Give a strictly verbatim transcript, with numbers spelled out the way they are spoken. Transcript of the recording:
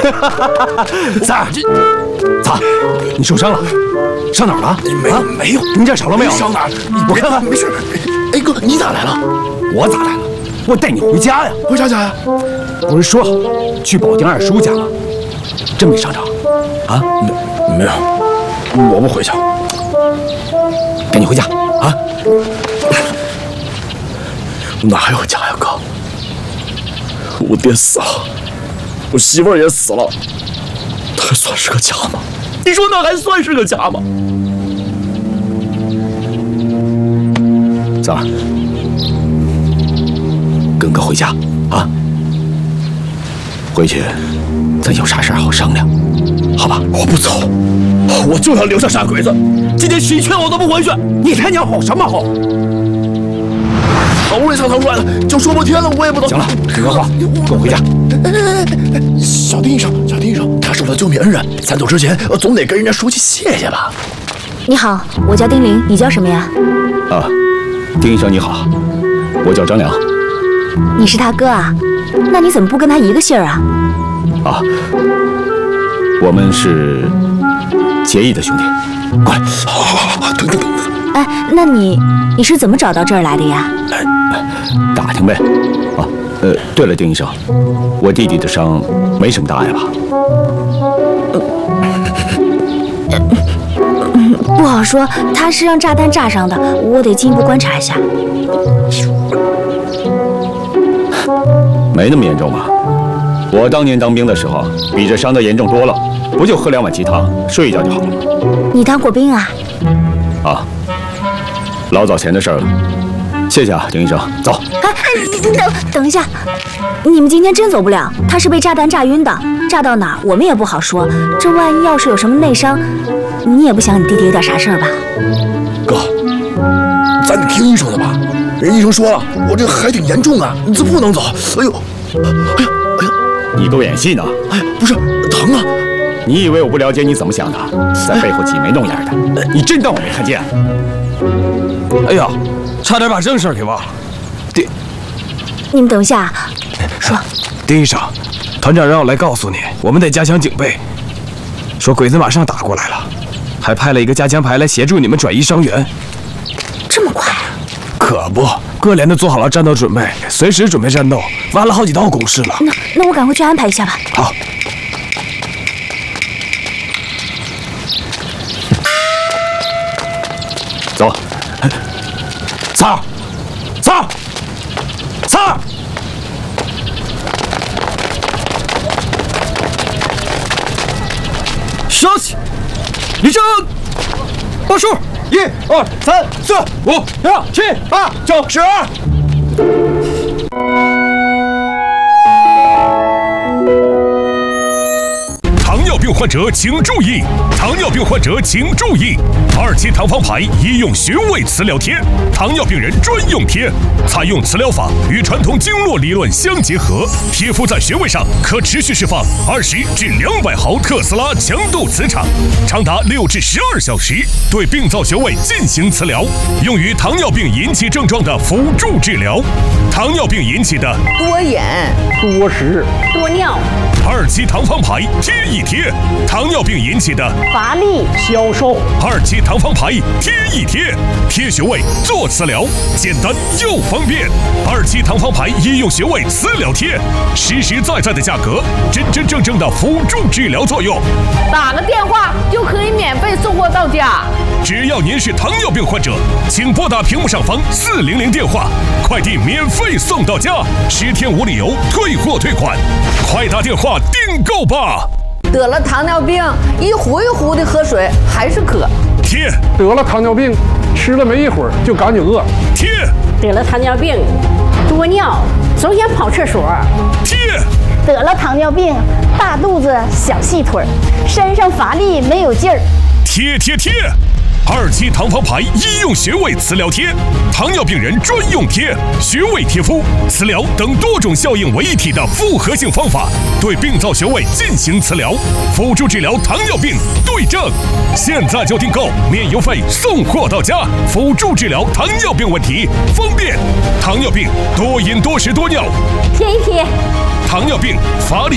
三儿，咋？你受伤了？上哪儿了？ 没有，没有。 你这少了没有？ 上哪儿？ 我看看。 没事。哎哥，你咋来了？ 我咋来了？我带你回家呀。 回啥家呀？ 不是说好去保定二叔家吗？真没上着？啊？ 没没有，我不回去。 赶紧回家啊！ 我哪还有家呀，哥？我爹死了，我媳妇儿也死了，那还算是个家吗？你说那还算是个家吗？ 三儿，跟哥回家啊！回去咱有啥事儿好商量，好吧？ 我不走，我就要留下傻鬼子。今天谁劝我都不回去。 你看你要吼什么吼？ 好不容易才逃出来的，就说不听了，我也不走。 行了，别说话，跟我回家。 小丁医生，小丁医生，他是我的救命恩人，咱走之前总得跟人家说句谢谢吧。 你好，我叫丁玲，你叫什么呀？ 啊，丁医生你好，我叫张良。 你是他哥啊？那你怎么不跟他一个姓儿啊？ 啊，我们是结义的兄弟。过来， 好好好，等等等。 哎，那你你是怎么找到这儿来的呀？ 打听呗。啊，呃，对了，丁医生，我弟弟的伤没什么大碍吧？ 不好说，他是让炸弹炸伤的，我得进一步观察一下。 没那么严重吧？我当年当兵的时候，比这伤的严重多了，不就喝两碗鸡汤，睡一觉就好了吗？ 你当过兵啊？ 啊，老早前的事儿了。谢谢啊，丁医生，走。 哎哎，你等等一下，你们今天真走不了，他是被炸弹炸晕的，炸到哪儿我们也不好说。这万一要是有什么内伤，你也不想你弟弟有点啥事儿吧？ 哥，咱得听医生的吧。人医生说了，我这还挺严重啊，这不能走。哎呦，哎呀，哎呀， 你给我演戏呢？ 哎呀，不是疼啊！ 你以为我不了解你怎么想的，在背后挤眉弄眼的？你真当我没看见？ 哎呀，差点把正事儿给忘了。丁， 你们等一下，说。 丁医生，团长让我来告诉你，我们得加强警备。说鬼子马上打过来了，还派了一个加强排来协助你们转移伤员。 这么快啊？ 可不，各连都做好了战斗准备，随时准备战斗，挖了好几道工事了。 那那我赶快去安排一下吧。 好。 走。三儿，三儿，三儿。 稍息，立正，报数，一、二、三、四、五、六、七、八、九、十。 糖尿病患者请注意！糖尿病患者请注意！二期糖方牌医用穴位磁疗贴，糖尿病人专用贴，采用磁疗法与传统经络理论相结合，贴敷在穴位上可持续释放二十至两百毫特斯拉强度磁场，长达六至十二小时，对病灶穴位进行磁疗，用于糖尿病引起症状的辅助治疗。糖尿病引起的多眼、 多食、 多尿。 二期糖方牌贴一贴，糖尿病引起的乏力、 消瘦。 二期糖方牌贴一贴，贴穴位做磁疗，简单又方便。二期糖方牌医用穴位磁疗贴，实实在在的价格，真真正正的辅助治疗作用。 打个电话就可以免费送货到家。 只要您是糖尿病患者，请拨打屏幕上方四零零电话，快递免费送到家，十天无理由退货退款，快打电话订购吧。 得了糖尿病，一壶一壶的喝水还是渴。 贴。 得了糖尿病，吃了没一会儿就赶紧饿。 贴。 得了糖尿病，多尿，总想跑厕所。 贴。 得了糖尿病，大肚子小细腿，身上乏力没有劲儿。 贴贴贴。二期糖方牌医用穴位磁疗贴，糖尿病人专用贴，穴位贴敷、磁疗等多种效应为一体的复合性方法，对病灶穴位进行磁疗，辅助治疗糖尿病对症。现在就订购，免邮费送货到家，辅助治疗糖尿病问题，方便。糖尿病多饮多食多尿， 贴一贴。 糖尿病乏力。